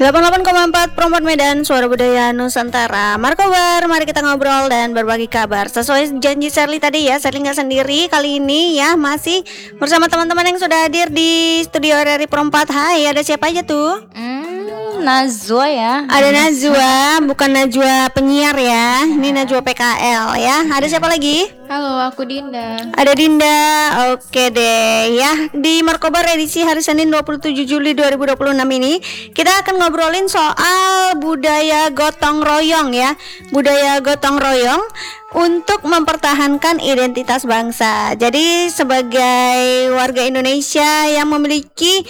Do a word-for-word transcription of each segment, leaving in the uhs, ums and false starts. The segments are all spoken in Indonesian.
delapan puluh delapan koma empat Perempuan Medan, Suara Budaya Nusantara. Markobar, mari kita ngobrol dan berbagi kabar. Sesuai janji Sherly tadi ya, Sherly gak sendiri kali ini ya, masih bersama teman-teman yang sudah hadir di studio R R I Perempat. Hai, ada siapa aja tuh? Hmm, Najwa ya. Ada Najwa, bukan Najwa penyiar ya. Ini Najwa P K L ya. Ada siapa lagi? Halo, aku Dinda. Ada Dinda, oke deh ya. Di Markobar edisi hari Senin dua puluh tujuh Juli dua ribu dua puluh enam ini kita akan ngobrolin soal budaya gotong royong ya. Budaya gotong royong untuk mempertahankan identitas bangsa. Jadi sebagai warga Indonesia yang memiliki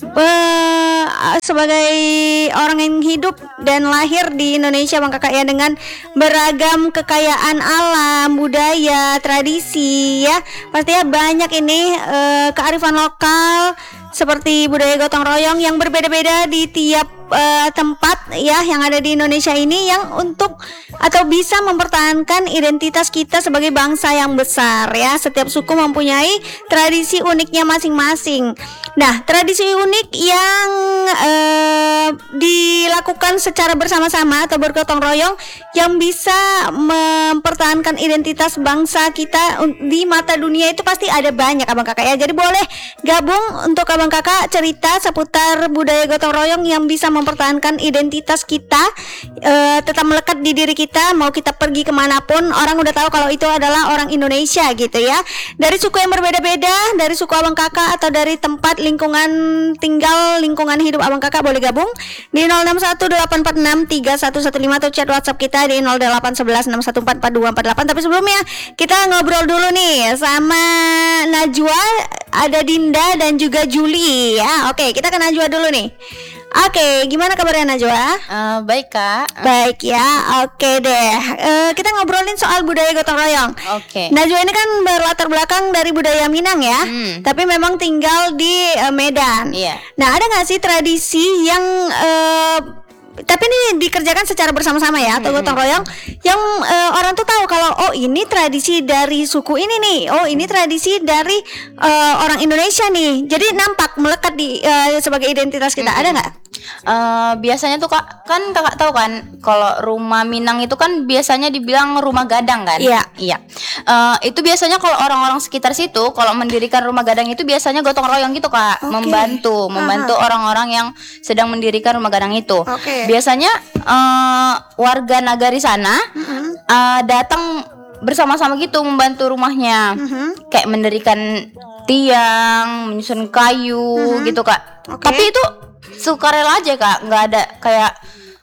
uh, sebagai orang yang hidup dan lahir di Indonesia Bang Kakak ya, dengan beragam kekayaan alam, budaya, tradisi ya. Pastinya banyak ini uh, kearifan lokal seperti budaya gotong royong yang berbeda-beda di tiap uh, tempat ya yang ada di Indonesia ini, yang untuk atau bisa mempertahankan identitas kita sebagai bangsa yang besar ya. Setiap suku mempunyai tradisi uniknya masing-masing. Nah, tradisi unik yang uh, dilakukan secara bersama-sama atau bergotong royong yang bisa mempertahankan identitas bangsa kita di mata dunia itu pasti ada banyak Abang Kakak ya. Jadi boleh gabung untuk Abang Kakak cerita seputar budaya gotong royong yang bisa mempertahankan identitas kita, uh, tetap melekat di diri kita. Mau kita pergi kemanapun, orang udah tahu kalau itu adalah orang Indonesia gitu ya. Dari suku yang berbeda-beda, dari suku Abang Kakak atau dari tempat lingkungan tinggal, lingkungan hidup Abang Kakak, boleh gabung di nol enam satu delapan empat enam tiga satu satu lima atau chat WhatsApp kita di nol delapan satu satu enam satu empat empat dua empat delapan. Tapi sebelumnya kita ngobrol dulu nih sama Najwa, ada Dinda dan juga Juli ya. Oke, kita ke Najwa dulu nih. Oke, gimana kabarnya Najwa? Uh, baik kak. Baik ya, oke deh. Uh, kita ngobrolin soal budaya gotong royong. Oke. Najwa ini kan berlatar belakang dari budaya Minang ya, Hmm. tapi memang tinggal di uh, Medan. Iya. Nah, ada nggak sih tradisi yang uh, tapi ini dikerjakan secara bersama-sama ya, atau gotong royong yang uh, orang tuh tahu kalau oh ini tradisi dari suku ini nih, oh ini tradisi dari uh, orang Indonesia nih, jadi nampak melekat di uh, sebagai identitas kita. Ada nggak? Uh, biasanya tuh kak, kan kakak tahu kan kalau rumah Minang itu kan biasanya dibilang rumah gadang kan? Iya. Iya. Uh, itu biasanya kalau orang-orang sekitar situ kalau mendirikan rumah gadang itu biasanya gotong royong gitu kak, Oke. membantu, membantu Aha. orang-orang yang sedang mendirikan rumah gadang itu. Oke. Biasanya uh, warga nagari sana uh, datang bersama-sama gitu membantu rumahnya, Mhm. kayak mendirikan tiang, menyusun kayu gitu kak. Oke. Tapi itu sukarela aja kak, nggak ada kayak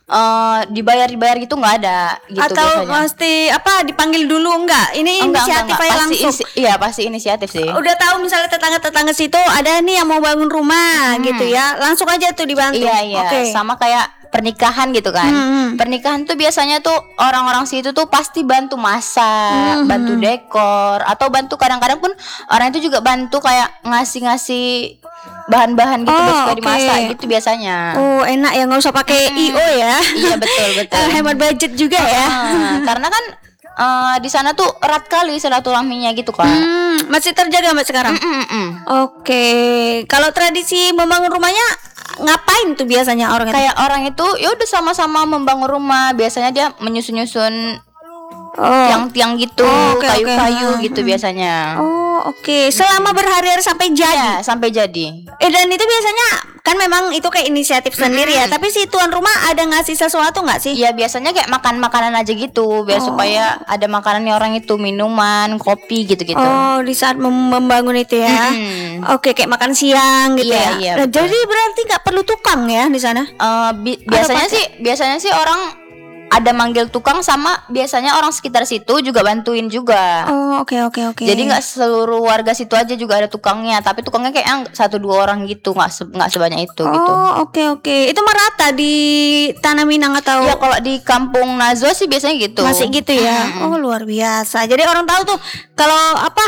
uh, dibayar-dibayar gitu, nggak ada gitu Atau biasanya. mesti apa dipanggil dulu enggak? Ini Enggak, inisiatif enggak, aja enggak. Pasti langsung. isi- iya pasti inisiatif sih. Udah tahu misalnya tetangga-tetangga situ ada nih yang mau bangun rumah gitu ya, langsung aja tuh dibantu. Iya iya, Oke. sama kayak pernikahan gitu kan. Hmm. Pernikahan tuh biasanya tuh orang-orang situ tuh pasti bantu masak, Hmm. bantu dekor, atau bantu kadang-kadang pun orang itu juga bantu kayak ngasih-ngasih bahan-bahan gitu Oh, supaya oke. dimasak gitu biasanya. Oh enak ya, nggak usah pakai I O ya. Iya betul betul. Eh, hemat budget juga ya. Ah, karena kan eh, di sana tuh erat kali silaturahminya gitu kan. Hmm, masih terjaga mbak sekarang. Mm-mm. Oke, kalau tradisi membangun rumahnya ngapain tuh biasanya orang itu? Kayak orang itu ya udah sama-sama membangun rumah, biasanya dia menyusun-nyusun Oh. tiang-tiang gitu, Oh, oke, kayu-kayu oke. gitu biasanya. Oh oke, selama berhari-hari sampai jadi. Ya, sampai jadi. Eh dan itu biasanya kan memang itu kayak inisiatif sendiri ya. Tapi si tuan rumah ada ngasih sesuatu nggak sih? Ya biasanya kayak makan makanan aja gitu, biar Oh. supaya ada makanannya orang itu, minuman, kopi gitu-gitu. Oh di saat mem- membangun itu ya. Mm-mm. Oke kayak makan siang gitu Iya, ya. iya, Nah, betul. jadi berarti nggak perlu tukang ya di sana? Eh, bi- biasanya pakai- sih, biasanya sih orang ada manggil tukang, sama biasanya orang sekitar situ juga bantuin juga. Oh oke oke oke. Jadi nggak seluruh warga situ aja juga ada tukangnya, tapi tukangnya kayak satu dua orang gitu, nggak se- nggak sebanyak itu gitu. Oh oke oke. Itu merata di Tanah Minang atau Ya kalau di kampung Najwa sih biasanya gitu. masih gitu ya? Oh luar biasa. Jadi orang tahu tuh kalau apa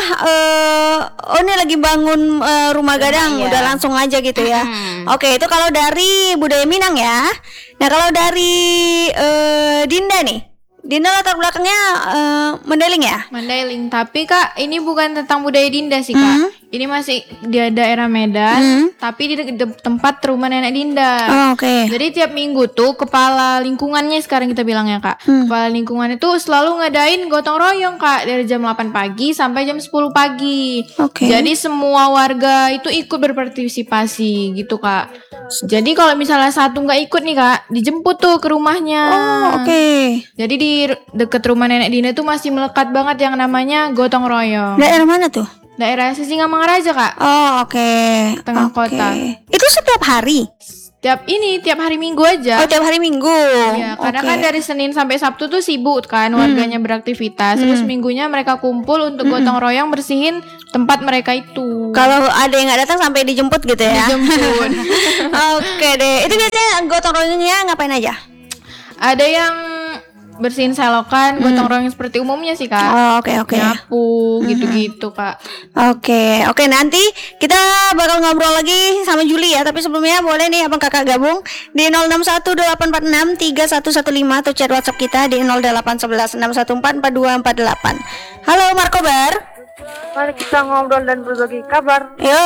eh oh ini lagi bangun eh, rumah gadang, iya. udah langsung aja gitu ya. Mm. Oke itu kalau dari budaya Minang ya. Nah kalau dari eh, Dinda nih, Dinda latar belakangnya eh, Mandailing ya? Mandailing. Tapi kak, ini bukan tentang budaya Dinda sih kak. Hmm. Ini masih di daerah Medan, Hmm. tapi di, de- tempat rumah nenek Dinda. Oh, oke. Jadi tiap minggu tuh kepala lingkungannya sekarang kita bilangnya Kak. Hmm. Kepala lingkungan itu selalu ngadain gotong royong Kak dari jam delapan pagi sampai jam sepuluh pagi. Oke. Jadi semua warga itu ikut berpartisipasi gitu Kak. Jadi kalau misalnya satu nggak ikut nih Kak, dijemput tuh ke rumahnya. Oh, oke. Jadi di r- deket rumah nenek Dinda tuh masih melekat banget yang namanya gotong royong. Daerah mana tuh? Daerah Sisingamangaraja Kak. Oh, oke. Tengah Oke. kota. Itu setiap hari? Tiap ini tiap hari Minggu aja. Oh, tiap hari Minggu. Iya, karena Oke. kan dari Senin sampai Sabtu tuh sibuk kan warganya beraktivitas. Terus minggunya mereka kumpul untuk gotong royong bersihin tempat mereka itu. Kalau ada yang nggak datang sampai dijemput gitu ya? Dijemput. Oke deh. Itu biasanya gotong royongnya ngapain aja? Ada yang bersihin selokan, gotong royong seperti umumnya sih Kak. Oh, oke oke. Nyapu gitu-gitu Kak. Oke, oke nanti kita bakal ngobrol lagi sama Juli ya. Tapi sebelumnya boleh nih abang kakak gabung di nol enam satu delapan empat enam tiga satu satu lima atau chat WhatsApp kita di nol delapan satu satu enam satu empat empat dua empat delapan. Halo Markobar. Mari kita ngobrol dan berbagi kabar. Yo.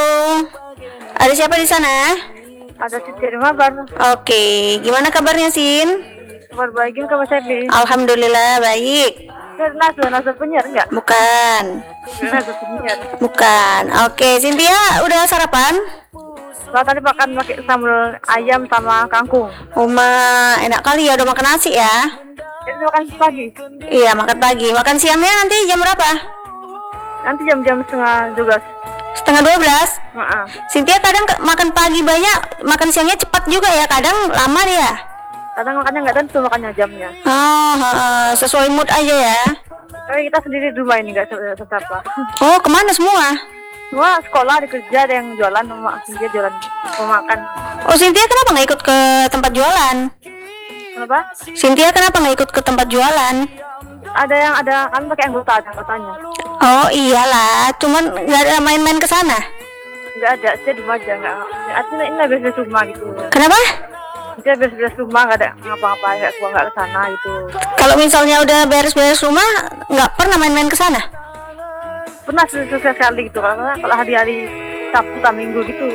Ada siapa di sana? Ada Siti di Mabar. Oke, gimana kabarnya Sin? Kabar baik kabar saya di. Alhamdulillah baik. Nasa, nasa penyiar enggak? Bukan, Nasa penyiar. bukan. Oke, Cynthia udah sarapan? Kalau tadi makan pakai sambal ayam sama kangkung. Uma, enak kali ya udah makan nasi ya? Itu makan pagi. Iya, makan pagi. Makan siangnya nanti jam berapa? Nanti jam-jam setengah dua belas. Setengah dua belas. Maaf. Cynthia kadang ke- makan pagi banyak, makan siangnya cepat juga ya. Kadang lama dia. Kadang makannya nggak tentu makannya jamnya. Oh, ha, sesuai mood aja ya. Tapi kita sendiri di rumah ini nggak siapa. Oh, kemana semua? Semua sekolah, ada kerja, ada yang jualan, sama dia jualan mau makan. Oh, Cynthia kenapa nggak ikut ke tempat jualan? Kenapa? Cynthia kenapa nggak ikut ke tempat jualan? Ada yang ada kan pakai anggota ada anggotanya. Oh iyalah, cuman nggak ada main-main ke sana. Nggak ada, saya di rumah aja nggak. Artinya ini beres-beres rumah gitu. Kenapa? Dia beres-beres rumah nggak ada ngapa-ngapain, nggak keluar nggak ke sana gitu. Kalau misalnya udah beres-beres rumah, nggak pernah main-main ke sana? Pernah selesai sekali gitu karena kalau hari-hari Sabtu atau Minggu gitu.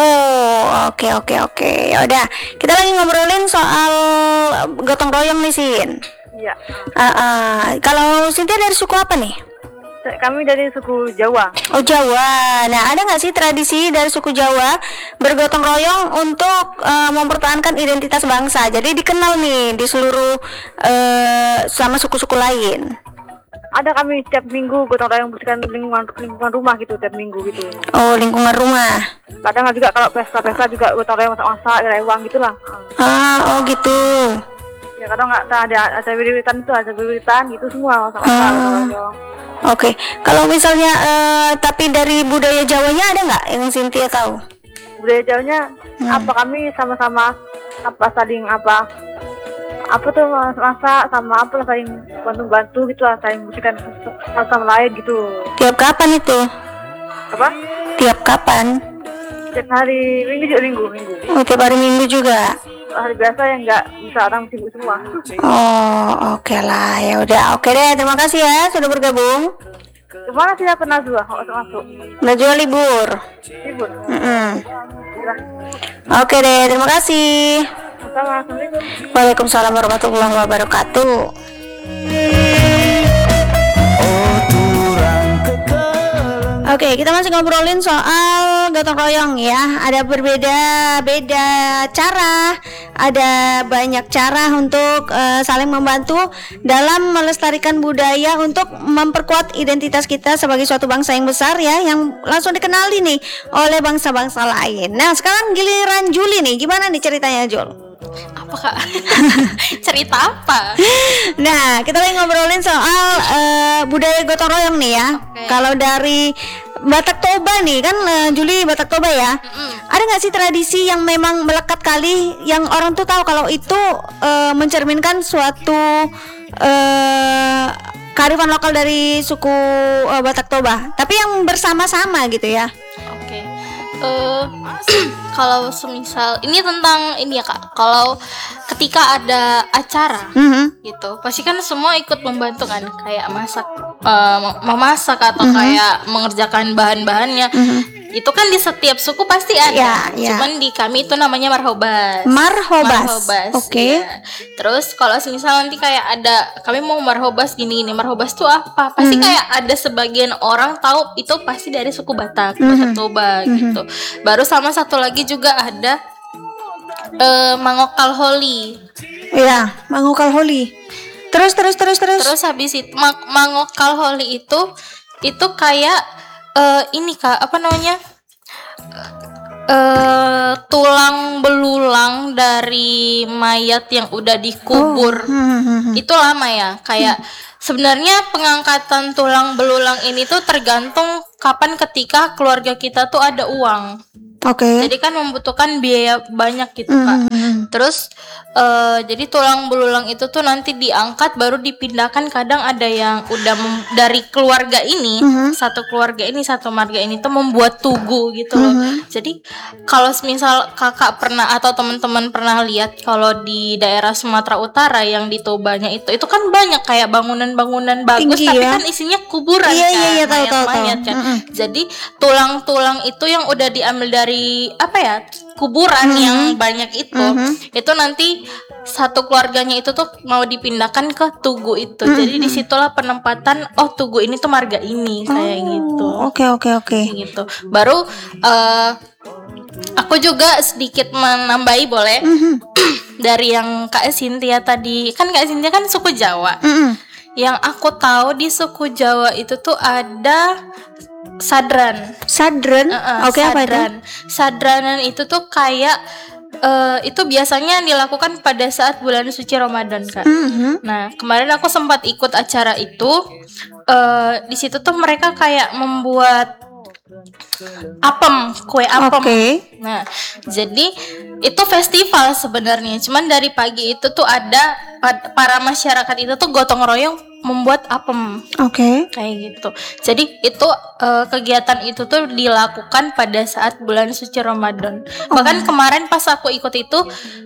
Oh, oke oke oke. Ya udah, kita lagi ngobrolin soal gotong royong nih, Sin. Iya. Ah, ah. Kalau Cynthia dari suku apa nih? Kami dari suku Jawa. Oh, Jawa. Nah, ada nggak sih tradisi dari suku Jawa bergotong royong untuk eh, mempertahankan identitas bangsa? Jadi dikenal nih di seluruh eh, sama suku-suku lain. Ada kami setiap minggu gotong royong bersihkan lingkungan lingkungan rumah gitu tiap minggu gitu. Oh, lingkungan rumah. Kadang juga kalau pesta-pesta juga gotong royong masak-masak, rewang gitulah. Ah, oh gitu. Ya kadang nggak ada ada wiritan itu ada wiritan gitu semua masak-masak gotong royong. Oke, kalau misalnya eh, tapi dari budaya Jawanya ada nggak yang Cynthia tahu? Budaya Jawanya apa kami sama-sama apa saling apa apa tuh masak sama apa lah saling bantu-bantu gitu lah saling bersihkan satu sama lain gitu. Tiap kapan itu? Apa? Tiap kapan? Setiap hari minggu juga minggu minggu. Oh, tiap hari Minggu juga. Hari biasa yang nggak bisa orang sibuk semua. Oh, oke lah. Ya udah, oke deh. Terima kasih ya sudah bergabung. Kemana sih aku Najwa masuk masuk? Najwa libur. Sibuk. Mm-mm. Oke deh, terima kasih. Sama, assalamualaikum. Waalaikumsalam warahmatullahi wabarakatuh. Oke, kita masih ngobrolin soal gotong royong ya. Ada berbeda-beda cara, ada banyak cara untuk uh, saling membantu dalam melestarikan budaya untuk memperkuat identitas kita sebagai suatu bangsa yang besar ya, yang langsung dikenali nih oleh bangsa-bangsa lain. Nah, sekarang giliran Juli nih, gimana nih ceritanya Jul? Apa Kak? Cerita apa? Nah, kita lagi ngobrolin soal uh, budaya gotong royong nih ya. Oke. Kalau dari Batak Toba nih kan, uh, Juli Batak Toba ya. Mm-mm. Ada nggak sih tradisi yang memang melekat kali, yang orang tuh tahu kalau itu uh, mencerminkan suatu uh, kearifan lokal dari suku uh, Batak Toba, tapi yang bersama-sama gitu ya? Oke. eh kalau semisal ini tentang ini ya Kak, kalau ketika ada acara Mhm. gitu, pasti kan semua ikut membantu kan, kayak masak, eh, memasak atau kayak mengerjakan bahan-bahannya. Itu kan di setiap suku pasti ada. Ya, ya. Cuman di kami itu namanya marhobas. Marhobas. Marhobas. Oke. Iya. Terus kalau misal nanti kayak ada kami mau marhobas gini ini, marhobas tuh apa? Pasti kayak ada sebagian orang tahu itu pasti dari suku Batak, Batak Toba gitu. Baru sama satu lagi juga ada eh, Mangokal Holi. Iya, Mangokal Holi. Terus terus terus terus. Terus habis itu Ma- Mangokal Holi itu itu kayak eh, ini Kak, apa namanya? eh tulang belulang dari mayat yang udah dikubur. Hmm, hmm, hmm. Itu lama ya, kayak sebenarnya pengangkatan tulang belulang ini tuh tergantung kapan ketika keluarga kita tuh ada uang. Oke. Jadi kan membutuhkan biaya banyak gitu Kak. Terus eh, jadi tulang belulang itu tuh nanti diangkat baru dipindahkan. Kadang ada yang udah mem- dari keluarga ini, satu keluarga ini satu marga ini tuh membuat tugu gitu loh. Jadi kalau misal kakak pernah atau teman-teman pernah lihat kalau di daerah Sumatera Utara yang di Tobanya itu itu kan banyak kayak bangunan-bangunan bagus, Tinggi tapi ya. kan isinya kuburan Iya, kan, iya, iya, tahu, tahu, tahu. mayat-mayat kan. Jadi tulang-tulang itu yang udah diambil dari apa ya kuburan yang banyak itu, itu nanti satu keluarganya itu tuh mau dipindahkan ke tugu itu. Jadi disitulah penempatan. Oh tugu ini tuh marga ini kayak gitu. Oke oke oke. Kayak gitu. Baru eh, aku juga sedikit menambahi boleh dari yang Kak Cynthia tadi. Kan Kak Cynthia kan suku Jawa. Mm-mm. Yang aku tahu di suku Jawa itu tuh ada sadran. Sadran. Uh-uh, Oke apa itu? sadran. Sadranan itu tuh kayak eh, itu biasanya dilakukan pada saat bulan suci Ramadan Kak. Mhm. Nah kemarin aku sempat ikut acara itu. eh, di situ tuh mereka kayak membuat apem, kue apem. Oke. Nah, jadi itu festival sebenarnya. Cuman dari pagi itu tuh ada pad- para masyarakat itu tuh gotong royong membuat apem Oke. kayak gitu. Jadi itu eh, kegiatan itu tuh dilakukan pada saat bulan suci Ramadan. Bahkan kemarin pas aku ikut itu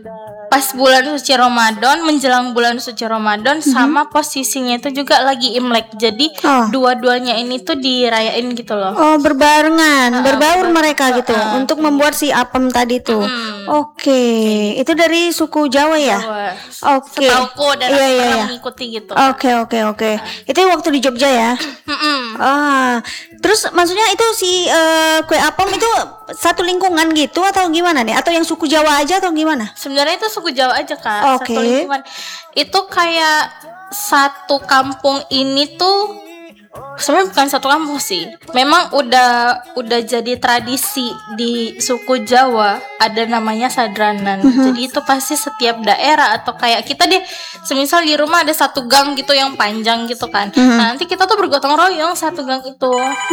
pas bulan suci Ramadan, menjelang bulan suci Ramadan, sama posisinya itu juga lagi Imlek. Jadi Oh. dua-duanya ini tuh dirayain gitu loh. Oh berbarengan, berbaur berbaur. mereka gitu untuk membuat si apem tadi tuh. Oke, itu dari suku Jawa ya? Wah, Oke. setauku dan Iya, aku iya, pernah iya. mengikuti gitu. Oke oke oke. Itu waktu di Jogja ya? Mm-mm. Ah, terus maksudnya itu si eh, kue apem itu satu lingkungan gitu atau gimana nih? Atau yang suku Jawa aja atau gimana? Sebenarnya itu suku Jawa aja Kak, Oke. satu lingkungan. Itu kayak satu kampung ini tuh sebenarnya bukan satu kampung sih. Memang udah udah jadi tradisi di suku Jawa ada namanya sadranan. Jadi itu pasti setiap daerah atau kayak kita deh, semisal di rumah ada satu gang gitu yang panjang gitu kan. Nah, nanti kita tuh bergotong royong satu gang itu.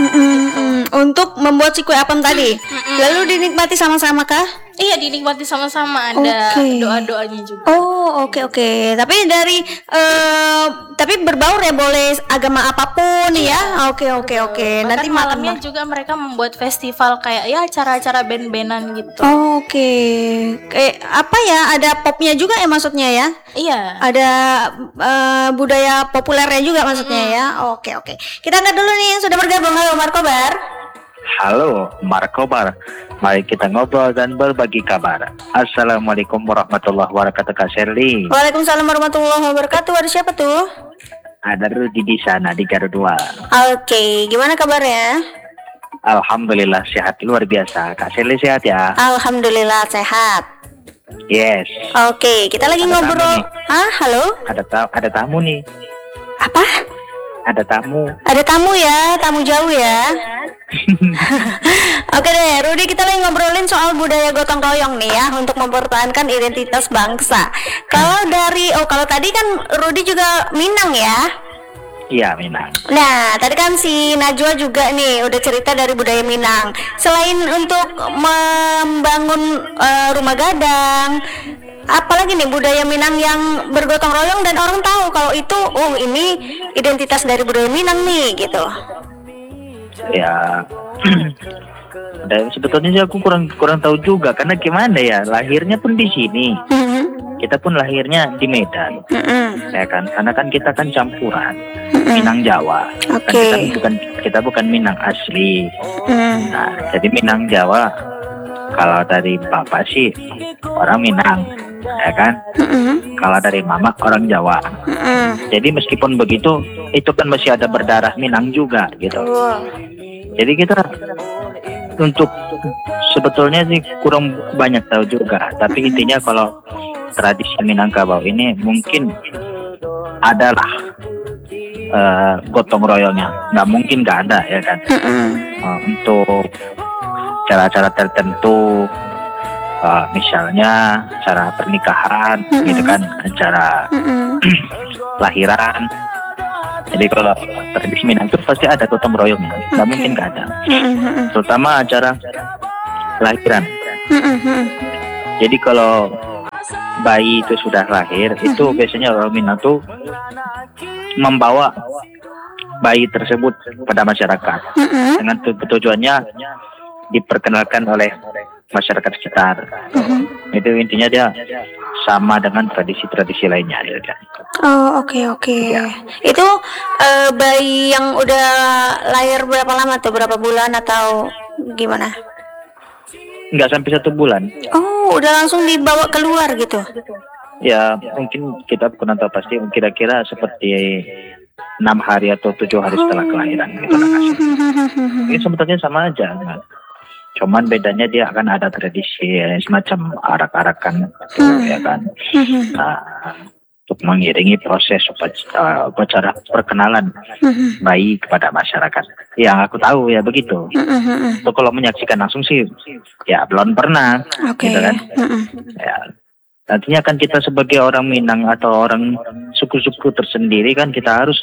Mm-mm, untuk membuat si kue apem tadi. Lalu dinikmati sama-sama kah? Iya, dinikmati sama-sama, ada Oke. doa-doanya juga. Oh oke oke. Tapi dari eh, tapi berbaur ya, boleh agama apapun ya. Oke oke oke. Nanti Nanti malamnya malam. juga mereka membuat festival kayak ya acara-acara band-bandan gitu. Oke. Kayak apa ya? Ada popnya juga ya maksudnya ya? Iya. Ada eh, budaya populernya juga maksudnya ya. Oke oke. Kita angkat dulu nih yang sudah bergabung. Halo Markobar. Halo, Markobar. Mari kita ngobrol dan berbagi kabar. Assalamualaikum warahmatullahi wabarakatuh, Kak Sherly. Waalaikumsalam warahmatullahi wabarakatuh. Ada siapa tuh? Ada Rudi di sana di Garut. Oke, gimana kabarnya? Alhamdulillah sehat luar biasa. Kak Sherly sehat ya? Alhamdulillah sehat. Yes. Oke, kita lagi Ada ngobrol. tamu nih. Hah, halo? Ada ta- ada tamu nih. Apa? Ada tamu. Ada tamu ya, tamu jauh ya. Oke deh, Rudi, kita lagi ngobrolin soal budaya gotong royong nih ya, untuk mempertahankan identitas bangsa. Kalau dari, oh kalau tadi kan Rudi juga Minang ya. Iya, Minang. Nah, tadi kan si Najwa juga nih udah cerita dari budaya Minang. Selain untuk membangun eh, rumah gadang, apalagi nih budaya Minang yang bergotong royong dan orang tahu kalau itu, oh ini identitas dari budaya Minang nih gitu. Ya. Dan sebetulnya sih aku kurang kurang tahu juga karena gimana ya, lahirnya pun di sini. Mhm. Kita pun lahirnya di Medan, Mhm. ya kan? Karena kan kita kan campuran Mhm. Minang Jawa. Kan Oke. kita bukan kita bukan Minang asli. Mhm. Nah, jadi Minang Jawa kalau dari bapak sih orang Minang, ya kan? Mhm. Kalau dari mama orang Jawa. Mhm. Jadi meskipun begitu, itu kan masih ada berdarah Minang juga gitu. Betul. Jadi kita untuk sebetulnya sih kurang banyak tahu juga. Tapi intinya kalau tradisi Minangkabau ini mungkin adalah eh, gotong royongnya. Nggak mungkin nggak ada ya kan. Mhm. Eh, untuk cara-cara tertentu, eh, misalnya cara pernikahan, gitu kan, cara Mhm. lahiran. Jadi kalau tradisi Minang itu pasti ada gotong royongnya, nggak Oke. mungkin nggak ada. Mhm. Terutama acara lahiran. Mhm. Jadi kalau bayi itu sudah lahir, itu biasanya orang Minang tuh membawa bayi tersebut pada masyarakat Mhm. dengan tu- tujuannya diperkenalkan oleh masyarakat sekitar. Itu intinya dia sama dengan tradisi-tradisi lainnya, ya kan? Oh, oke oke. Itu eh, bayi yang udah lahir berapa lama tuh? Berapa bulan atau gimana? Nggak sampai satu bulan. Oh, udah langsung dibawa keluar gitu. Ya mungkin kita kurang tahu pasti, kira-kira seperti enam hari atau tujuh hari setelah kelahiran gitu lah kasih. Ini sebetulnya sama aja kan? Cuman bedanya dia akan ada tradisi eh, semacam arak-arakan gitu, ya kan. Nah, untuk mengiringi proses upac- upacara perkenalan bayi kepada masyarakat. Yang aku tahu ya begitu. Untuk kalau menyaksikan langsung sih ya belum pernah. Oke. Gitu kan. Mhm. Ya, nantinya kan kita sebagai orang Minang atau orang suku-suku tersendiri kan kita harus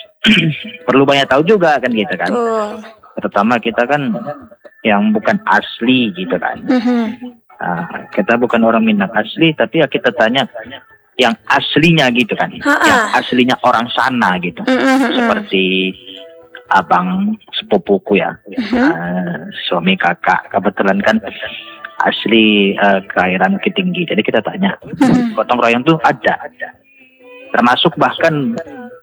perlu banyak tahu juga kan gitu kan. Betul. Terutama kita kan yang bukan asli gitu kan. Mhm. Nah, kita bukan orang Minang asli tapi ya kita tanya yang aslinya gitu kan. Ha-ha. Yang aslinya orang sana gitu. Mhm. Seperti abang sepupuku ya. Eh, suami kakak kebetulan kan asli eh, kelahiran Bukit Tinggi. Jadi kita tanya, gotong royong tuh ada. Termasuk bahkan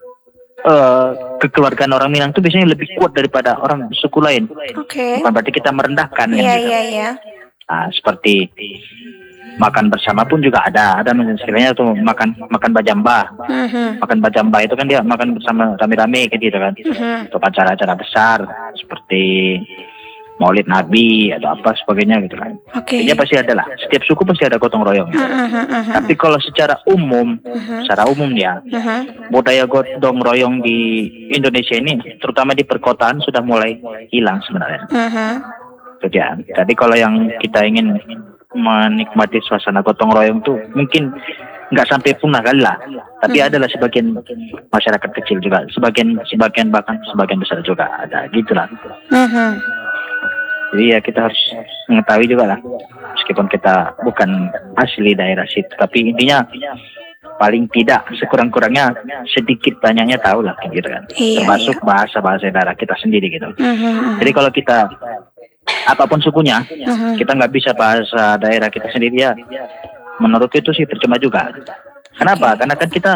eh, kekeluargaan orang Minang tuh biasanya lebih kuat daripada orang suku lain. Oke. Bukan berarti kita merendahkan kan Iya gitu. iya iya. Nah, seperti makan bersama pun juga ada. Ada istilahnya tuh makan makan bajamba. Mhm. Makan bajamba itu kan dia makan bersama rame-rame kayak gitu kan. Mhm. Untuk acara-acara besar seperti Maulid Nabi atau apa sebagainya gitu kan. Oke. Intinya pasti ada lah. Setiap suku pasti ada gotong royong. Mhm. Tapi kalau secara umum, secara umum ya, Mhm. budaya gotong royong di Indonesia ini, terutama di perkotaan sudah mulai hilang sebenarnya. Mhm. Itu dia. Jadi kalau yang kita ingin menikmati suasana gotong royong tuh mungkin nggak sampai punah kali lah. Tapi adalah sebagian masyarakat kecil juga, sebagian sebagian bahkan sebagian besar juga ada gitulah. Mhm. Jadi ya kita harus mengetahui juga lah, meskipun kita bukan asli daerah situ, tapi intinya paling tidak sekurang-kurangnya sedikit banyaknya tahu lah gitu kan. Iya, Termasuk bahasa-bahasa daerah kita sendiri gitu. Mhm. Jadi kalau kita apapun sukunya, Mhm. kita nggak bisa bahasa daerah kita sendiri ya, menurutku itu sih percuma juga. Kenapa? Karena kan kita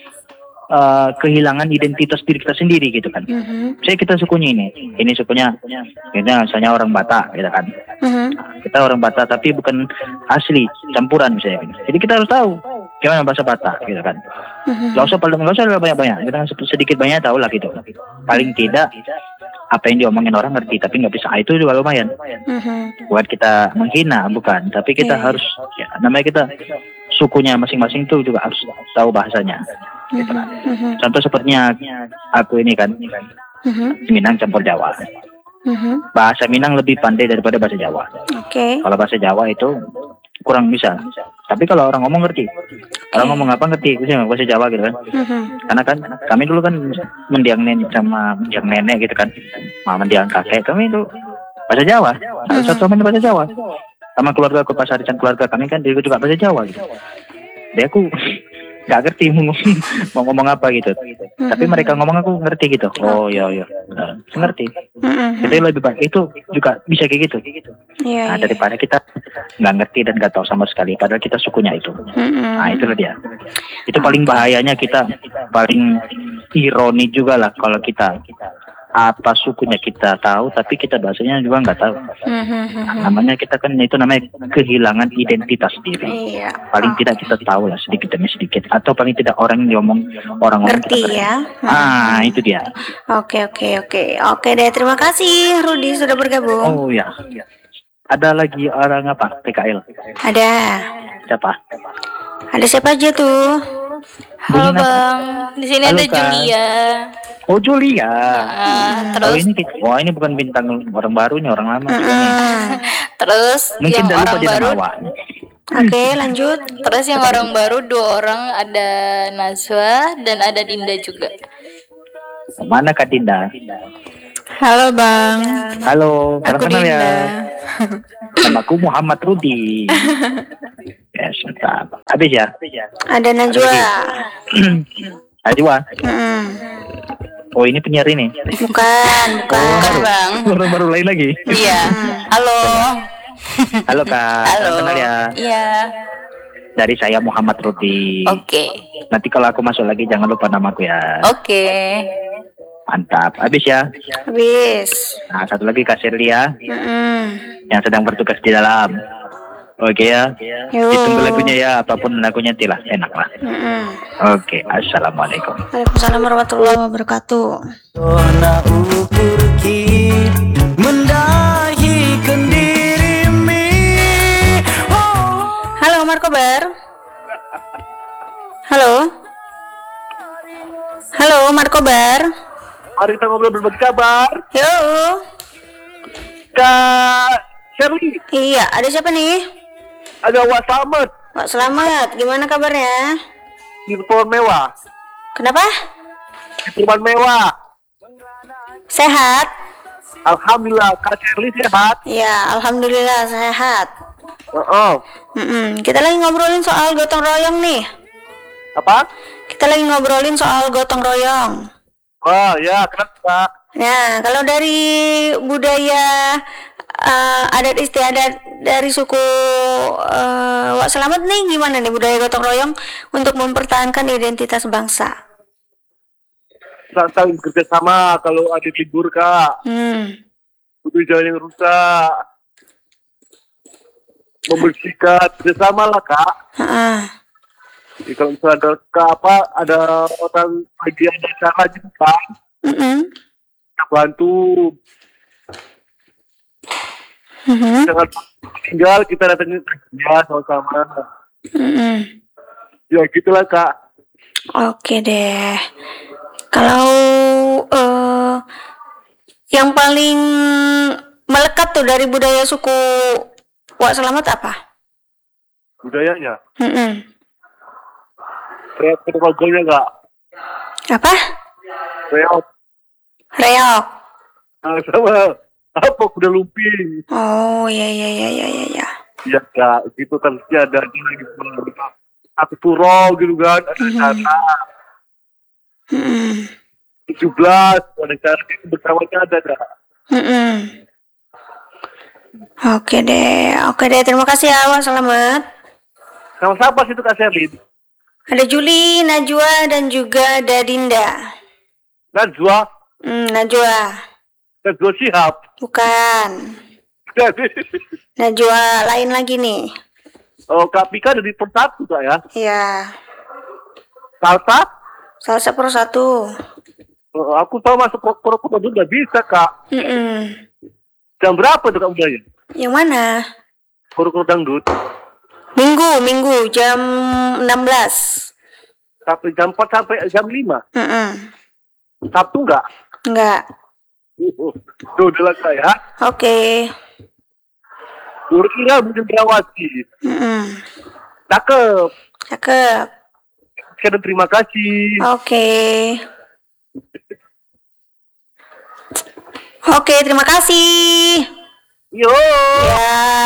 eh, kehilangan identitas diri kita sendiri gitu kan. Mhm. Saya kita sukunya ini, ini sukunya, kita misalnya orang Batak gitu kan. Mhm. Kita orang Batak tapi bukan asli, campuran misalnya. Gitu. Jadi kita harus tahu gimana bahasa Batak gitu kan. Mhm. Gak usah nggak usah banyak-banyak, kita sedikit banyak tahu lah gitu. Paling tidak apa yang diomongin orang ngerti, tapi nggak bisa. Ah, itu juga lumayan. Mhm. Buat kita menghina bukan, tapi kita Iya. harus ya, namanya kita sukunya masing-masing tuh juga harus tahu bahasanya. Gitu kan. Mhm. Contoh sepertinya aku ini kan Mhm. Minang campur Jawa. Mhm. Bahasa Minang lebih pandai daripada bahasa Jawa. Oke. Kalau bahasa Jawa itu kurang bisa. Tapi kalau orang ngomong ngerti. Orang ngomong apa ngerti, itu bahasa Jawa gitu kan. Mhm. Karena kan kami dulu kan mendiang nenek sama mendiang nenek gitu kan. Sama mendiang kakek kami itu bahasa Jawa. Harus satu sama bahasa Jawa. Sama keluarga aku pas arisan keluarga kami kan juga bahasa Jawa gitu. Dia aku nggak ngerti mau ngomong, mau ngomong apa gitu. Tapi mereka ngomong aku ngerti gitu. Oh iya iya. Nah, ngerti. Mm-mm. Itu lebih baik. Itu juga bisa kayak gitu. Iya, Nah iya. daripada kita nggak ngerti dan nggak tahu sama sekali. Padahal kita sukunya itu. Mm-mm. Nah itulah dia. Itu paling bahayanya kita, paling ironi juga lah kalau kita apa sukunya kita tahu, tapi kita bahasanya juga nggak tahu. Mhm. Namanya kita kan itu namanya kehilangan identitas diri. Iya. Paling tidak kita tahu lah sedikit demi sedikit, atau paling tidak orang yang ngomong orang ngomong Ngerti kita ngerti. ya. Ah itu dia. Oke, oke, oke. Oke deh, terima kasih Rudi sudah bergabung. Oh ya. Ada lagi orang apa? P K L. Ada. Siapa? Ada siapa aja tuh? Halo Bunyi apa? Bang, di sini Halo, ada Kak. Julia. Oh Julia. Ah, Oh terus ini wah ini bukan bintang orang barunya, orang lama juga nih. terus Mungkin yang udah lupa orang dia baru, nama awak. Oke, lanjut. terus yang orang baru dua orang, ada Najwa dan ada Dinda juga. Mana Kak Dinda? Halo Bang. Halo, salam Aku kenal ya. Dinda. Namaku Muhammad Rudi. Ya, mantap. Habis ya? Ada Najwa. Ajwa. Mm-mm. Oh ini penyiar ini. Bukan, bukan. Bukan Bang. Baru baru lain lagi. Iya. Halo. Halo Kak, Halo. salam kenal ya. Iya. Dari saya Muhammad Rudi. Oke. Nanti kalau aku masuk lagi jangan lupa namaku ya. Oke. Mantap. Habis ya. Habis. Nah, satu lagi Kak Sirlia Mm-mm. yang sedang bertugas di dalam. Oke ya. Yuk. Ditunggu lagunya ya, apapun lagunya tilah enak lah. Mm-mm. Oke, assalamualaikum. Waalaikumsalam warahmatullahi wabarakatuh. Sona ukur ki mendahikan dirimi. Oh. Halo Markobar. Halo. Halo Markobar. Mari kita ngobrol berbagi kabar. Yo. Kak Shirley, Iya, ada siapa nih? ada Wak Slamet Pak Selamat, gimana kabarnya? di perumahan mewah. Kenapa? Di perumahan mewah. Sehat? Alhamdulillah, Kak Shirley sehat. Ya, alhamdulillah sehat. Oh, Mm-mm. Kita lagi ngobrolin soal gotong royong nih. apa? Kita lagi ngobrolin soal gotong royong. Oh ya, kenapa? Nah, kalau dari budaya eh, adat istiadat dari suku eh, Wak Selamat nih, gimana nih budaya gotong royong untuk mempertahankan identitas bangsa? Kita saling bekerja sama kalau ada libur, Kak. Hmm. Butuh jalan yang rusak. Membersihkan, kerjasama lah, Kak. Heeh. Jadi kalau misalnya ada Kak, apa, ada orang lagi ada acara gitu, Kak. Mm-mm. Kita bantu. Mhm. Jangan tinggal, kita datangin kerja sama-sama. Mm-mm. Ya gitulah, Kak. Oke deh. Kalau eh, yang paling melekat tuh dari budaya suku Wak Selamat apa? Budayanya. Mm-mm. Reok pedagognya enggak. Apa? Reok. Reok. Nah, sama. Apa kuda lumping. Oh iya iya iya iya iya. iya. Ya Kak, gitu kan ada lagi aku puro gitu kan. Ada cara Mm-mm. tujuh belas. Ada cara itu bersamanya ada Kak. Mm-mm. Oke deh, oke deh. Terima kasih ya, Wak Selamat. Sama siapa sih itu Kak Sherlyn? Ada Juli, Najwa, dan juga ada Dinda. Najwa. Hmm, Najwa. Najwa Shihab. Bukan. Najwa lain lagi nih. Oh, Kak Pika ada di persatu Kak ya. Iya. Salsa? Salsa Pro satu. Oh, aku tahu masuk poro-poro dulu nggak bisa Kak. Mm-mm. Jam berapa tuh Kak udahnya? Yang mana? Poro-poro dangdut. Minggu, Minggu jam enam belas. Sampai jam empat sampai jam lima. Mm-mm. Sabtu nggak? Enggak. Uh, Tuh udah lah Kak ya. Oke. Kira mungkin berawasi. Mm-mm. Cakep. Cakep. Sekian, terima kasih. Oke. Oke, terima kasih. Yo. Ya.